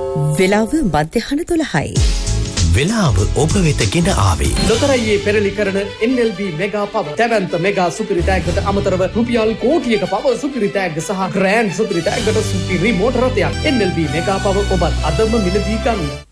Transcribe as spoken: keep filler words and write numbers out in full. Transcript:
වෙලාව මධ්‍යහන දොළහයි. වෙලාව ඔබ වෙත ගෙන ආවේ ලොතරැයියේ පෙරලි කරන එන් එල් බී මෙගා පවර් දැවැන්ත මෙගා සුපිරි ටැග්ගට අමතරව රුපියල් කෝටියක පවර් සුපිරි ටැග්ග සහ ග්‍රෑන්ඩ් සුපිරි ටැග්ගට සුපිරි මෝටර රථයක් එන් එල් බී මෙගා පවර් ඔබත් අදම මිලදී ගන්න.